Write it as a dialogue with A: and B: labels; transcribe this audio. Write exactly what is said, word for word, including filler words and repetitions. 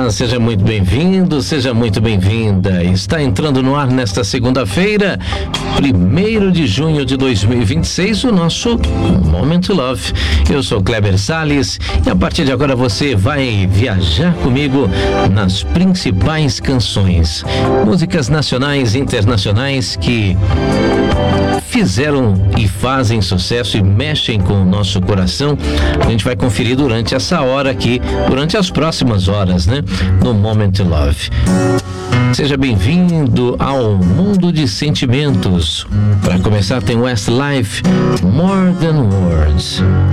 A: Olá, seja muito bem-vindo, seja muito bem-vinda. Está entrando no ar nesta segunda-feira, primeiro de junho de dois mil e vinte e seis, o nosso Moment Love. Eu sou Kleber Salles e a partir de agora você vai viajar comigo nas principais canções, músicas nacionais e internacionais que fizeram e fazem sucesso e mexem com o nosso coração. A gente vai conferir durante essa hora aqui, durante as próximas horas, né? No Moment Love. Seja bem-vindo ao mundo de sentimentos. Para começar tem Westlife, More Than Words.